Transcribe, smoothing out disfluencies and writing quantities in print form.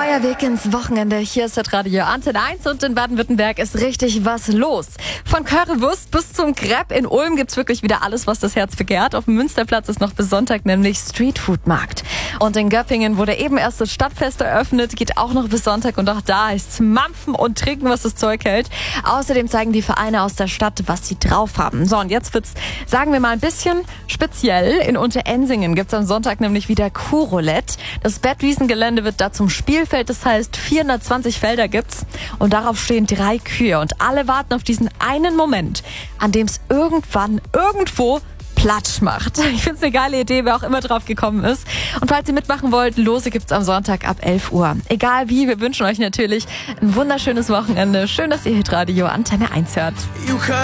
Neuer Weg ins Wochenende. Hier ist das Radio Antenne 1 und in Baden-Württemberg ist richtig was los. Von Currywurst bis zum Crepe in Ulm gibt's wirklich wieder alles, was das Herz begehrt. Auf dem Münsterplatz ist noch bis Sonntag nämlich Streetfood-Markt. Und in Göppingen wurde eben erst das Stadtfest eröffnet, geht auch noch bis Sonntag und auch da ist Mampfen und Trinken, was das Zeug hält. Außerdem zeigen die Vereine aus der Stadt, was sie drauf haben. So, und jetzt wird's, sagen wir mal, ein bisschen speziell. In Unterensingen gibt's am Sonntag nämlich wieder Kuhroulette. Das Bettwiesengelände wird da zum Spielfeld, das heißt 420 Felder gibt's und darauf stehen 3 Kühe und alle warten auf diesen einen Moment, an dem es irgendwann, irgendwo Platsch macht. Ich finde es eine geile Idee, wer auch immer drauf gekommen ist. Und falls ihr mitmachen wollt, Lose gibt's am Sonntag ab 11 Uhr. Egal wie, wir wünschen euch natürlich ein wunderschönes Wochenende. Schön, dass ihr Hitradio Antenne 1 hört.